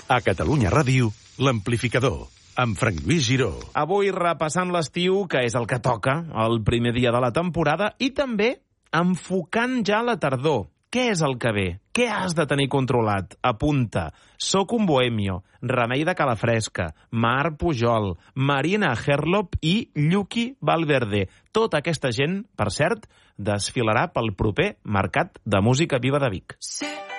A Catalunya Ràdio, l'Amplificador, amb Frank Lluís Giró. Avui repassant l'estiu, que és el que toca, el primer dia de la temporada, i també enfocant ja la tardor. Què és el que ve? Què has de tenir controlat? Apunta. Soc un bohemio, Remei de Calafresca, Mar Pujol, Marina Herlop i Lluqui Valverde. Tota aquesta gent, per cert, desfilarà pel proper Mercat de Música Viva de Vic. Sí.